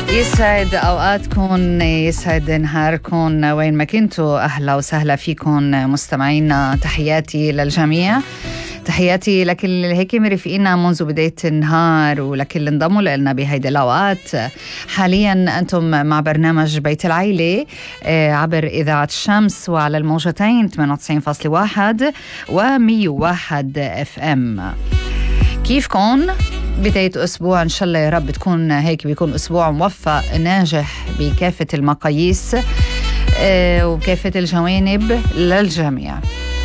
يسعد أوقاتكم، يسعد نهاركم وين ما كنتوا. أهلا وسهلا فيكم مستمعينا، تحياتي للجميع، تحياتي لكل اللي هيك مرافقينا منذ بداية النهار ولكل اللي انضموا لنا بهيدي الأوقات. حاليا أنتم مع برنامج بيت العيلة عبر إذاعة الشمس وعلى الموجتين 98.1 و101 FM. كيفكن؟ بداية أسبوع إن شاء الله يا رب تكون هيك، بيكون أسبوع موفق ناجح بكافة المقاييس وبكافة الجوانب للجميع.